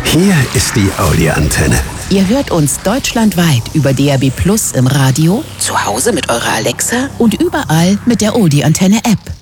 Hier ist die Audi-Antenne. Ihr hört uns deutschlandweit über DAB+ im Radio, zu Hause mit eurer Alexa und überall mit der Audi-Antenne-App.